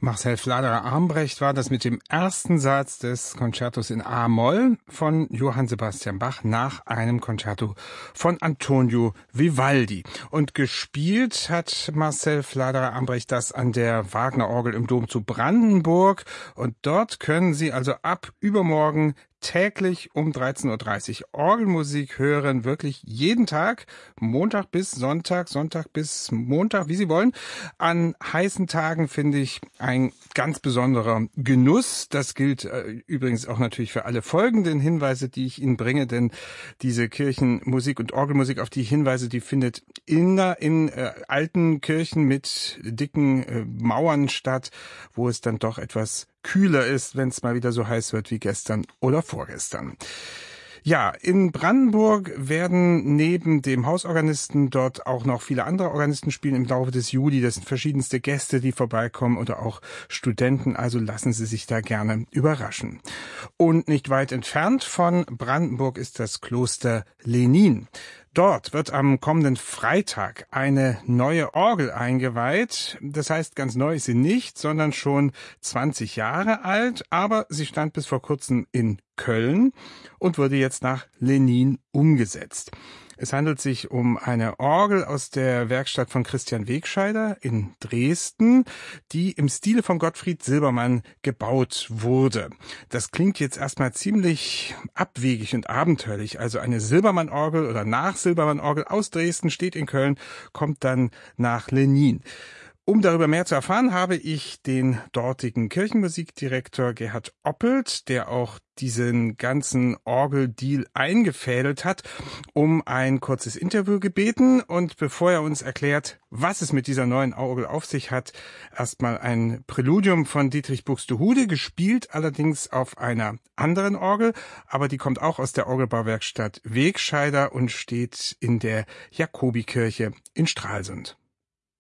Marcel Vladerer-Armbrecht war das mit dem ersten Satz des Concertos in A-Moll von Johann Sebastian Bach nach einem Concerto von Antonio Vivaldi. Und gespielt hat Marcel Vladerer-Armbrecht das an der Wagner-Orgel im Dom zu Brandenburg. Und dort können Sie also ab übermorgen täglich um 13.30 Uhr Orgelmusik hören, wirklich jeden Tag, Montag bis Sonntag, Sonntag bis Montag, wie Sie wollen. An heißen Tagen finde ich ein ganz besonderer Genuss. Das gilt übrigens auch natürlich für alle folgenden Hinweise, die ich Ihnen bringe, denn diese Kirchenmusik und Orgelmusik, auf die Hinweise, die findet in alten Kirchen mit dicken Mauern statt, wo es dann doch etwas kühler ist, wenn es mal wieder so heiß wird wie gestern oder vorgestern. Ja, in Brandenburg werden neben dem Hausorganisten dort auch noch viele andere Organisten spielen im Laufe des Juli. Das sind verschiedenste Gäste, die vorbeikommen oder auch Studenten. Also lassen Sie sich da gerne überraschen. Und nicht weit entfernt von Brandenburg ist das Kloster Lenin. Dort wird am kommenden Freitag eine neue Orgel eingeweiht. Das heißt, ganz neu ist sie nicht, sondern schon 20 Jahre alt. Aber sie stand bis vor kurzem in Köln und wurde jetzt nach Lenin umgesetzt. Es handelt sich um eine Orgel aus der Werkstatt von Christian Wegscheider in Dresden, die im Stile von Gottfried Silbermann gebaut wurde. Das klingt jetzt erstmal ziemlich abwegig und abenteuerlich. Also eine Silbermann-Orgel oder Nach-Silbermann-Orgel aus Dresden steht in Köln, kommt dann nach Lenin. Um darüber mehr zu erfahren, habe ich den dortigen Kirchenmusikdirektor Gerhard Oppelt, der auch diesen ganzen Orgeldeal eingefädelt hat, um ein kurzes Interview gebeten. Und bevor er uns erklärt, was es mit dieser neuen Orgel auf sich hat, erstmal ein Präludium von Dietrich Buxtehude, gespielt allerdings auf einer anderen Orgel, aber die kommt auch aus der Orgelbauwerkstatt Wegscheider und steht in der Jakobikirche in Stralsund.